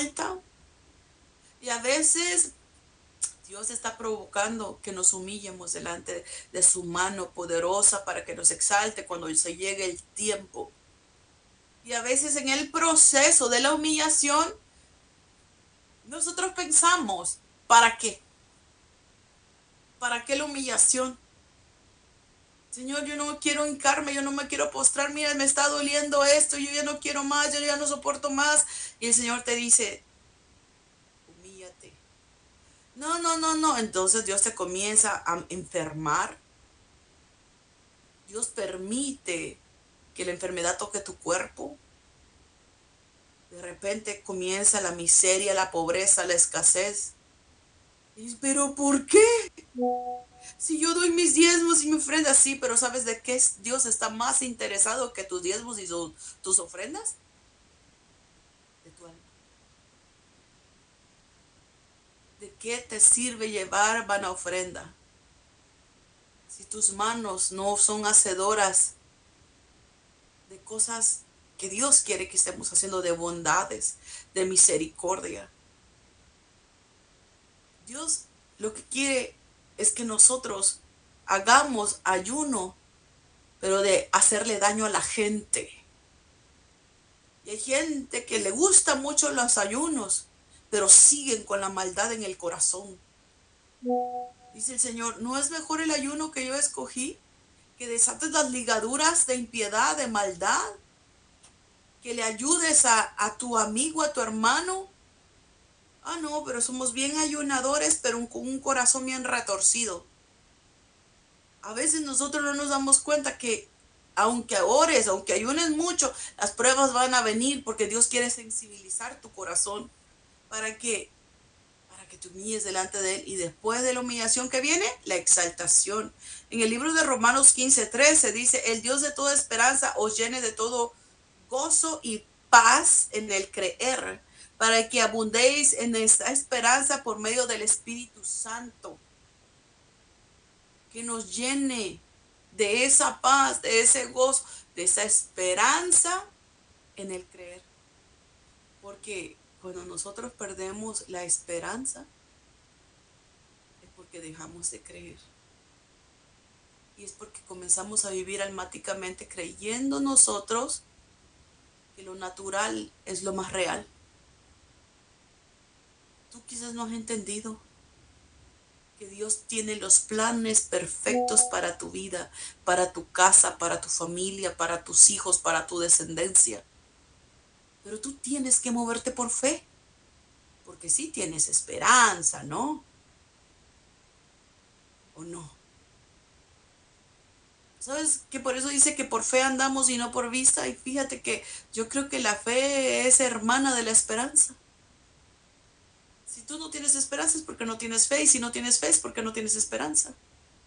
exalta. Y a veces Dios está provocando que nos humillemos delante de su mano poderosa para que nos exalte cuando se llegue el tiempo. Y a veces en el proceso de la humillación, nosotros pensamos, ¿para qué? ¿Para qué la humillación? Señor, yo no quiero hincarme, yo no me quiero postrar, mira, me está doliendo esto, yo ya no quiero más, yo ya no soporto más. Y el Señor te dice, humíllate. No, no, no, no. Entonces Dios te comienza a enfermar. Dios permite que la enfermedad toque tu cuerpo. De repente comienza la miseria, la pobreza, la escasez. Pero ¿por qué? Si yo doy mis diezmos y mi ofrenda, sí, pero ¿sabes de qué Dios está más interesado que tus diezmos y tus ofrendas? De tu alma. ¿De qué te sirve llevar vana ofrenda si tus manos no son hacedoras de cosas que Dios quiere que estemos haciendo, de bondades, de misericordia? Dios lo que quiere es que nosotros hagamos ayuno, pero de hacerle daño a la gente. Y hay gente que le gusta mucho los ayunos, pero siguen con la maldad en el corazón. Dice el Señor, ¿no es mejor el ayuno que yo escogí? Que desates las ligaduras de impiedad, de maldad, que le ayudes a tu amigo, a tu hermano. Ah, no, pero somos bien ayunadores, pero con un corazón bien retorcido. A veces nosotros no nos damos cuenta que aunque ores, aunque ayunes mucho, las pruebas van a venir porque Dios quiere sensibilizar tu corazón para que te humilles delante de Él, y después de la humillación que viene, la exaltación. En el libro de Romanos 15:13 dice, el Dios de toda esperanza os llene de todo gozo y paz en el creer, para que abundéis en esta esperanza por medio del Espíritu Santo. Que nos llene de esa paz, de ese gozo, de esa esperanza en el creer. Porque cuando nosotros perdemos la esperanza, es porque dejamos de creer. Y es porque comenzamos a vivir almáticamente creyendo nosotros que lo natural es lo más real. Tú quizás no has entendido que Dios tiene los planes perfectos para tu vida, para tu casa, para tu familia, para tus hijos, para tu descendencia. Pero tú tienes que moverte por fe, porque sí tienes esperanza, ¿no? ¿O no? ¿Sabes que por eso dice que por fe andamos y no por vista? Y fíjate que yo creo que la fe es hermana de la esperanza. Si tú no tienes esperanza es porque no tienes fe, y si no tienes fe es porque no tienes esperanza.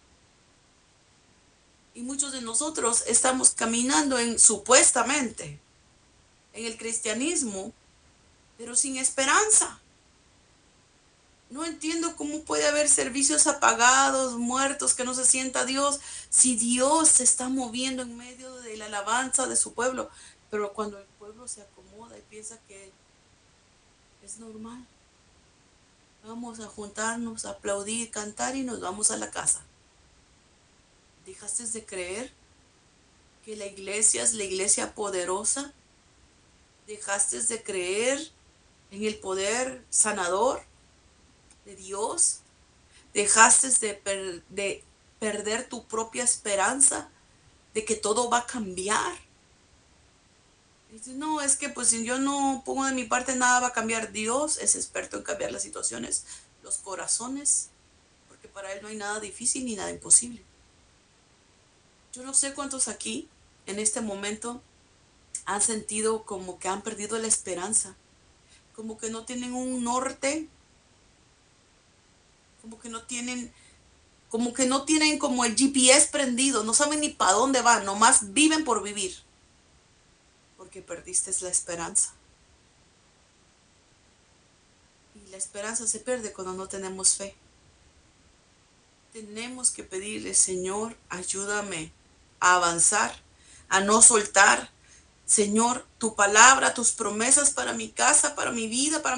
Y muchos de nosotros estamos caminando supuestamente en el cristianismo, pero sin esperanza. No entiendo cómo puede haber servicios apagados, muertos, que no se sienta Dios, si Dios se está moviendo en medio de la alabanza de su pueblo. Pero cuando el pueblo se acomoda y piensa que es normal, vamos a juntarnos, a aplaudir, cantar y nos vamos a la casa. ¿Dejaste de creer que la iglesia es la iglesia poderosa? ¿Dejaste de creer en el poder sanador de Dios? ¿Dejaste de perder tu propia esperanza de que todo va a cambiar? Dices, no, es que pues si yo no pongo de mi parte nada va a cambiar. Dios es experto en cambiar las situaciones, los corazones, porque para Él no hay nada difícil ni nada imposible. Yo no sé cuántos aquí en este momento han sentido como que han perdido la esperanza, como que no tienen un norte, como que no tienen como el GPS prendido, no saben ni para dónde van, nomás viven por vivir, porque perdiste la esperanza. Y la esperanza se pierde cuando no tenemos fe. Tenemos que pedirle, Señor, ayúdame a avanzar, a no soltar. Señor, tu palabra, tus promesas para mi casa, para mi vida, para